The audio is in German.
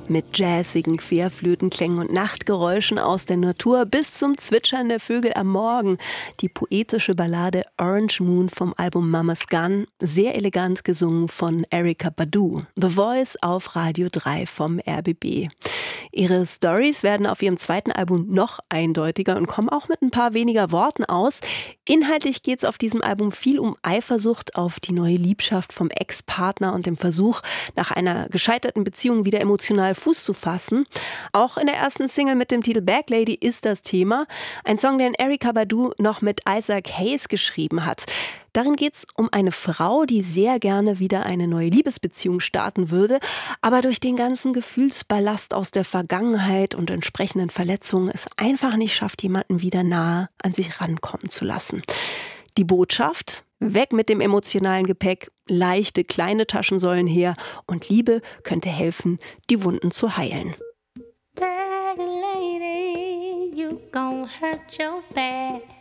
Mit jazzigen Querflötenklängen und Nachtgeräuschen aus der Natur bis zum Zwitschern der Vögel am Morgen. Die poetische Ballade Orange Moon vom Album Mama's Gun, sehr elegant gesungen von Erykah Badu. The Voice auf Radio 3 vom RBB. Ihre Stories werden auf ihrem zweiten Album noch eindeutiger und kommen auch mit ein paar weniger Worten aus. Inhaltlich geht es auf diesem Album viel um Eifersucht auf die neue Liebschaft vom Ex-Partner und dem Versuch, nach einer gescheiterten Beziehung wieder emotional Fuß zu fassen. Auch in der ersten Single mit dem Titel Bag Lady ist das Thema. Ein Song, den Erykah Badu noch mit Isaac Hayes geschrieben hat. Darin geht es um eine Frau, die sehr gerne wieder eine neue Liebesbeziehung starten würde, aber durch den ganzen Gefühlsballast aus der Vergangenheit und entsprechenden Verletzungen es einfach nicht schafft, jemanden wieder nahe an sich rankommen zu lassen. Die Botschaft: Weg mit dem emotionalen Gepäck, leichte kleine Taschen sollen her und Liebe könnte helfen, die Wunden zu heilen. Bag lady, you gon' hurt your back.